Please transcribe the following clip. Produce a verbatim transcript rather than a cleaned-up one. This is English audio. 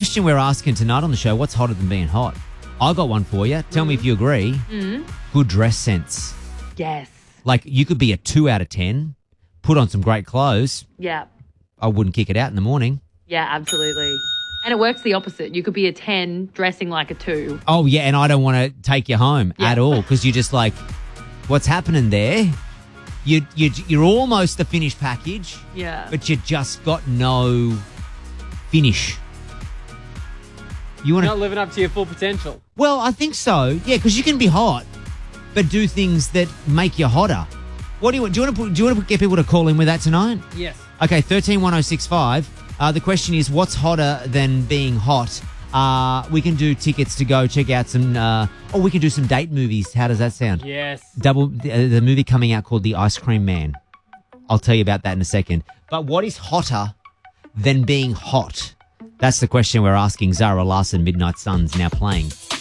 question we're asking tonight on the show, what's hotter than being hot? I got one for you. Tell mm. me if you agree. Mm. Good dress sense. Yes. Like, you could be a two out of ten, put on some great clothes. Yeah. I wouldn't kick it out in the morning. Yeah, absolutely. And it works the opposite. You could be a ten dressing like a two. Oh, yeah, and I don't want to take you home yeah. at all because you're just like, what's happening there? You, you, you're almost the finished package. Yeah. But you just got no finish. You want Not living up to your full potential. Well, I think so. Yeah, because you can be hot, but do things that make you hotter. What do you want? Do you want to put, do you want to get people to call in with that tonight? Yes. Okay, thirteen one oh six five. Uh, the question is, what's hotter than being hot? Uh, we can do tickets to go check out some, uh, or we can do some date movies. How does that sound? Yes. Double the, the movie coming out called The Ice Cream Man. I'll tell you about that in a second. But what is hotter than being hot? That's the question we're asking. Zara Larsson, Midnight Suns, now playing.